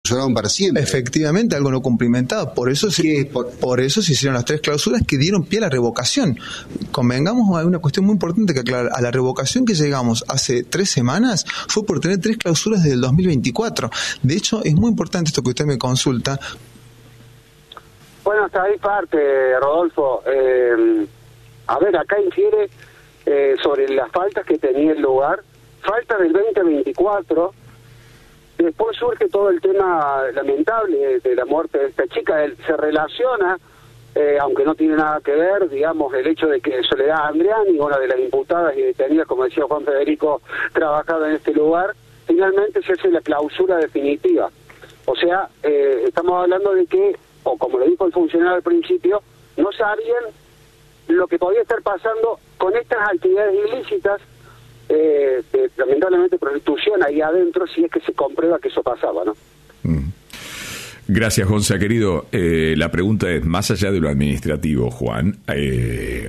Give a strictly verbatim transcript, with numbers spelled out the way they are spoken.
clausuraron para siempre. Efectivamente, algo no cumplimentado. Por eso se, por, por eso se hicieron las tres clausuras que dieron pie a la revocación. Convengamos, hay una cuestión muy importante que aclarar. A la revocación que llegamos hace tres semanas fue por tener tres clausuras desde el dos mil veinticuatro. De hecho, es muy importante esto que usted me consulta. Bueno, hasta ahí parte, Rodolfo. Eh, a ver, acá infiere eh, sobre las faltas que tenía el lugar, falta del veinte veinticuatro. Después surge todo el tema lamentable de la muerte de esta chica. Él se relaciona, eh, aunque no tiene nada que ver, digamos, el hecho de que Soledad Andriani, una de las imputadas y detenidas, como decía Juan Federico, trabajaba en este lugar, finalmente se hace la clausura definitiva. O sea, eh, estamos hablando de que, o como lo dijo el funcionario al principio, no sabían lo que podía estar pasando con estas actividades ilícitas, eh, de, lamentablemente prostitución ahí adentro, si es que se comprueba que eso pasaba, ¿no? Mm. Gracias, Gonza, querido. Eh, la pregunta es, más allá de lo administrativo, Juan, eh,